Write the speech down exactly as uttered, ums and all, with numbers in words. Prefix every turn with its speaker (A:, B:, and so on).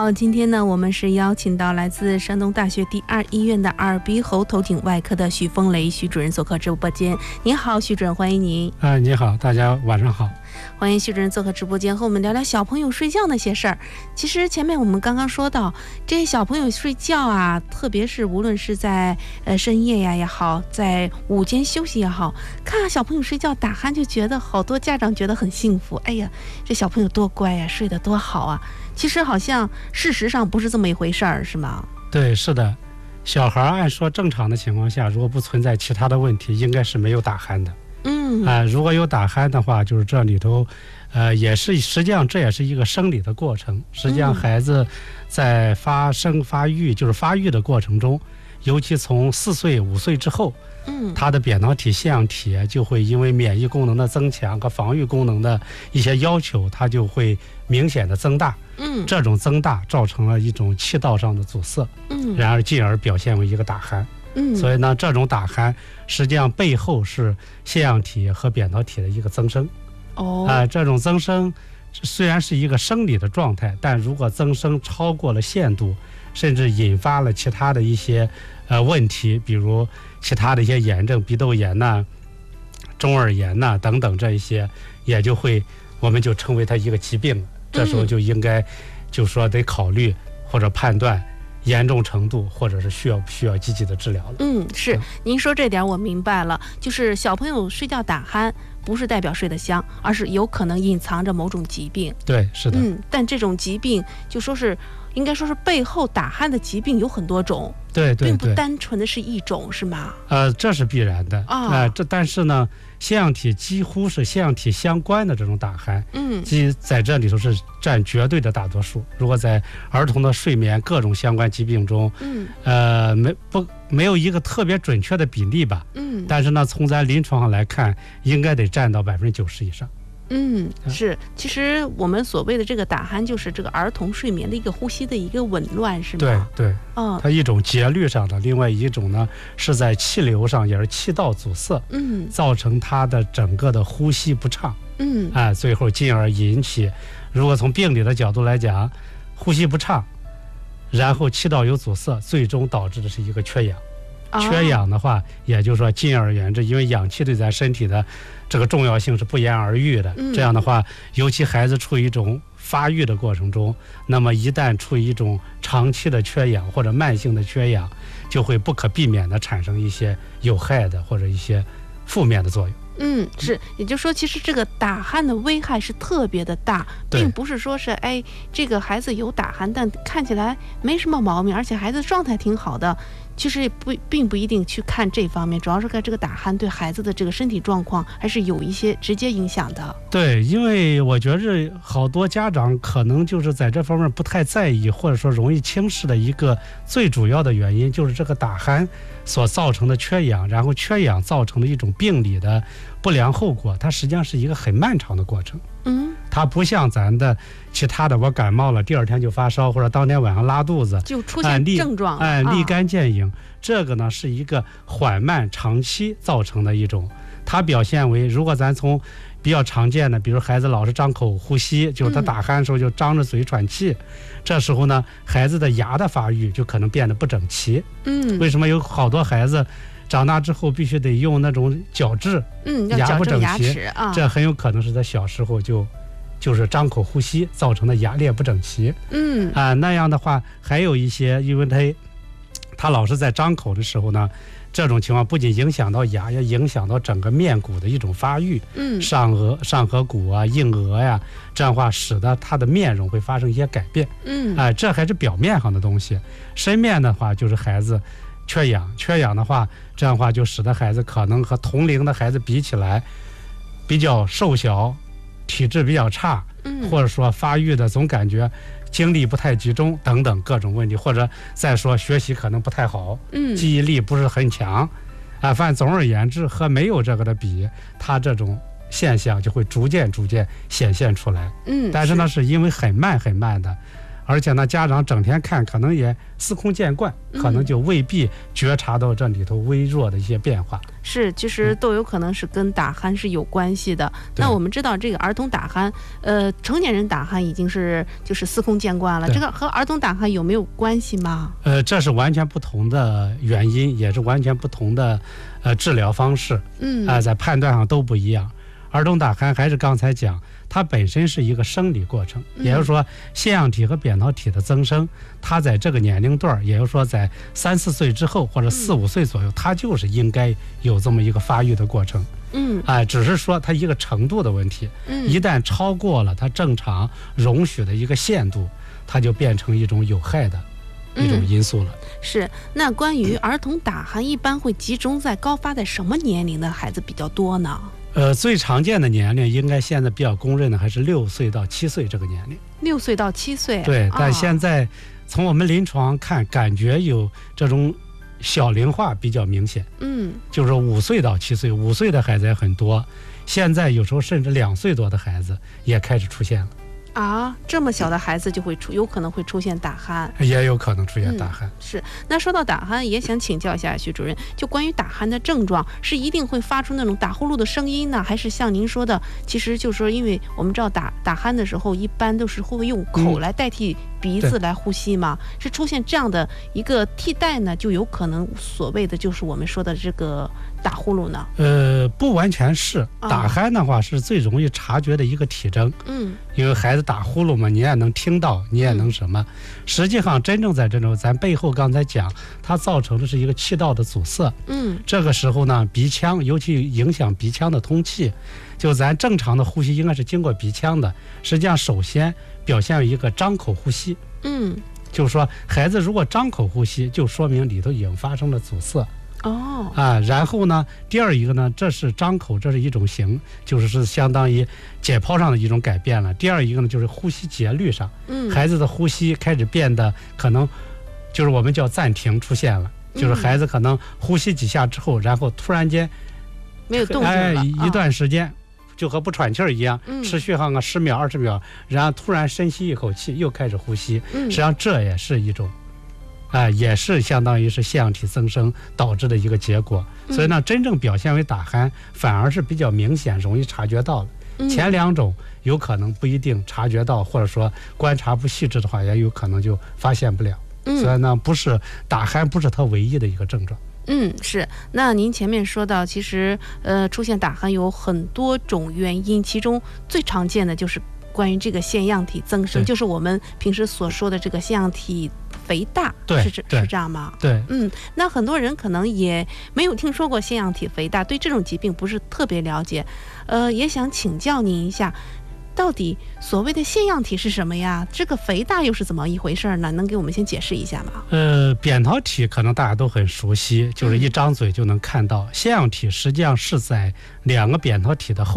A: 好，今天呢，我们是邀请到来自山东大学第二医院的耳鼻喉头颈外科的许峰雷许主任做客直播间。您好，许主任，欢迎您。
B: 啊、呃，你好，大家晚上好。
A: 欢迎许主任做客直播间，和我们聊聊小朋友睡觉那些事儿。其实前面我们刚刚说到，这些小朋友睡觉啊，特别是无论是在呃深夜呀也好，在午间休息也好，看小朋友睡觉打鼾，就觉得好多家长觉得很幸福。哎呀，这小朋友多乖呀，睡得多好啊！其实好像事实上不是这么一回事儿，是吗？
B: 对，是的。小孩按说正常的情况下，如果不存在其他的问题，应该是没有打鼾的。
A: 嗯
B: 啊、呃，如果有打鼾的话，就是这里头，呃，也是实际上这也是一个生理的过程。实际上，孩子在发生发育，就是发育的过程中，尤其从四岁、五岁之后，
A: 嗯，
B: 他的扁桃体、腺样体就会因为免疫功能的增强和防御功能的一些要求，它就会明显的增大。
A: 嗯，
B: 这种增大造成了一种气道上的阻塞，
A: 嗯，
B: 然而进而表现为一个打鼾。
A: 嗯，
B: 所以呢，这种打鼾实际上背后是腺样体和扁桃体的一个增生。
A: 哦，
B: 啊、呃，这种增生虽然是一个生理的状态，但如果增生超过了限度，甚至引发了其他的一些呃问题，比如其他的一些炎症，鼻窦炎呐、啊、中耳炎呐、啊、等等，这一些也就会我们就称为它一个疾病了。这时候就应该就说得考虑或者判断严重程度，或者是需要需要积极的治疗了。
A: 嗯，是，您说这点我明白了，就是小朋友睡觉打鼾不是代表睡得香，而是有可能隐藏着某种疾病。
B: 对，是的。
A: 嗯，但这种疾病就说是应该说是背后打鼾的疾病有很多种，
B: 对对对，
A: 并不单纯的是一种，是吗？
B: 呃，这是必然的
A: 啊。
B: 呃，这但是呢，腺样体几乎是腺样体相关的这种打鼾，
A: 嗯，
B: 即在这里头是占绝对的大多数。如果在儿童的睡眠各种相关疾病中，
A: 嗯，
B: 呃，没不没有一个特别准确的比例吧，
A: 嗯，
B: 但是呢，从咱临床上来看，应该得占到百分之九十以上。
A: 嗯，是，其实我们所谓的这个打鼾，就是这个儿童睡眠的一个呼吸的一个紊乱，是吗？
B: 对对，
A: 嗯，
B: 它一种节律上的，另外一种呢是在气流上，也是气道阻塞，
A: 嗯，
B: 造成它的整个的呼吸不畅，
A: 嗯，
B: 啊、呃，最后进而引起，如果从病理的角度来讲，呼吸不畅，然后气道有阻塞，最终导致的是一个缺氧。缺氧的话，也就是说进而言之，因为氧气对咱身体的这个重要性是不言而喻的。
A: 嗯、
B: 这样的话，尤其孩子处于一种发育的过程中，那么一旦处于一种长期的缺氧或者慢性的缺氧，就会不可避免的产生一些有害的或者一些负面的作用。
A: 嗯，是，也就是说，其实这个打鼾的危害是特别的大，并不是说是哎，这个孩子有打鼾，但看起来没什么毛病，而且孩子状态挺好的。其实不并不一定去看这方面，主要是看这个打鼾对孩子的这个身体状况还是有一些直接影响的。
B: 对，因为我觉着好多家长可能就是在这方面不太在意，或者说容易轻视的一个最主要的原因，就是这个打鼾所造成的缺氧，然后缺氧造成的一种病理的不良后果，它实际上是一个很漫长的过程。
A: 嗯，
B: 它不像咱的其他的，我感冒了第二天就发烧，或者当天晚上拉肚子
A: 就出现症状了，
B: 哎，立竿见影。这个呢是一个缓慢长期造成的一种，它表现为，如果咱从比较常见的，比如孩子老是张口呼吸，就是他打鼾的时候就张着嘴喘气，嗯、这时候呢，孩子的牙的发育就可能变得不整齐。
A: 嗯，
B: 为什么有好多孩子长大之后必须得用那种矫治，
A: 嗯，
B: 牙不整齐，
A: 牙齿啊，
B: 这很有可能是在小时候就就是张口呼吸造成的牙列不整齐。
A: 嗯
B: 啊、呃，那样的话还有一些，因为他他老是在张口的时候呢，这种情况不仅影响到牙，也影响到整个面骨的一种发育，
A: 嗯，
B: 上颚、上颌骨啊、硬额呀，这样的话使得他的面容会发生一些改变。
A: 嗯，
B: 哎、呃，这还是表面上的东西，深面的话就是孩子缺氧，缺氧的话，这样的话就使得孩子可能和同龄的孩子比起来比较瘦小，体质比较差，
A: 嗯，或
B: 者说发育的总感觉精力不太集中等等各种问题，或者再说学习可能不太好，
A: 嗯，
B: 记忆力不是很强，啊，反正总而言之，和没有这个的比，他这种现象就会逐渐逐渐显现出来。
A: 嗯，
B: 但是呢，是因为很慢很慢的， 而且呢，家长整天看，可能也司空见惯，可能就未必觉察到这里头微弱的一些变化。
A: 嗯、是，其实都有可能是跟打鼾是有关系的。嗯、那我们知道，这个儿童打鼾，呃，成年人打鼾已经是就是司空见惯了，这个和儿童打鼾有没有关系吗？
B: 呃，这是完全不同的原因，也是完全不同的呃治疗方式。嗯，啊、呃，在判断上都不一样。儿童打鼾还是刚才讲，它本身是一个生理过程，也就是说腺样体和扁桃体的增生，它在这个年龄段，也就是说在三四岁之后或者四五岁左右，它就是应该有这么一个发育的过程。嗯，哎、呃，只是说它一个程度的问题。嗯，一旦超过了它正常容许的一个限度，它就变成一种有害的一种因素了。
A: 嗯、是。那关于儿童打鼾，一般会集中在高发在什么年龄的孩子比较多呢？
B: 呃，最常见的年龄应该现在比较公认的还是六岁到七岁这个年龄。
A: 六岁到七岁。
B: 对，但现在从我们临床看，感觉有这种小龄化比较明显。嗯，就是五岁到七岁，五岁的孩子也很多，现在有时候甚至两岁多的孩子也开始出现了。
A: 啊，这么小的孩子就会出，有可能会出现打鼾，
B: 也有可能出现打鼾。
A: 嗯、是。那说到打鼾，也想请教一下徐主任，就关于打鼾的症状，是一定会发出那种打呼噜的声音呢，还是像您说的，其实就是说，因为我们知道打打鼾的时候，一般都是会用口来代替鼻子来呼吸嘛，嗯、是出现这样的一个替代呢，就有可能所谓的就是我们说的这个打呼噜呢？
B: 呃，不完全是，打鼾的话是最容易察觉的一个体征。嗯，因为孩子打呼噜嘛，你也能听到，你也能什么。嗯、实际上，真正在这种咱背后刚才讲，它造成的是一个气道的阻塞。嗯，这个时候呢，鼻腔尤其影响鼻腔的通气。就咱正常的呼吸应该是经过鼻腔的，实际上首先表现为一个张口呼吸。嗯，就是说孩子如果张口呼吸，就说明里头已经发生了阻塞。哦啊，然后呢，第二一个呢，这是张口，这是一种形，就是是相当于解剖上的一种改变了。第二一个呢，就是呼吸节律上，嗯，孩子的呼吸开始变得可能就是我们叫暂停出现了，嗯、就是孩子可能呼吸几下之后，然后突然间
A: 没有动静了，
B: 哎，一段时间。哦，就和不喘气儿一样，持续上个十秒、二十秒，然后突然深吸一口气，又开始呼吸。嗯、实际上这也是一种，啊、呃，也是相当于是腺样体增生导致的一个结果。嗯、所以呢，真正表现为打鼾，反而是比较明显、容易察觉到的。嗯、前两种有可能不一定察觉到，或者说观察不细致的话，也有可能就发现不了。嗯、所以呢，不是打鼾不是它唯一的一个症状。
A: 嗯，是。那您前面说到，其实呃，出现打鼾有很多种原因，其中最常见的就是关于这个腺样体增生，就是我们平时所说的这个腺样体肥大，
B: 对，
A: 是是这样吗？
B: 对，
A: 嗯，那很多人可能也没有听说过腺样体肥大，对这种疾病不是特别了解，呃，也想请教您一下。到底所谓的腺样体是什么呀？这个肥大又是怎么一回事呢？能给我们先解释一下吗？
B: 呃，扁桃体可能大家都很熟悉，就是一张嘴就能看到。嗯、腺样体实际上是在两个扁桃体的后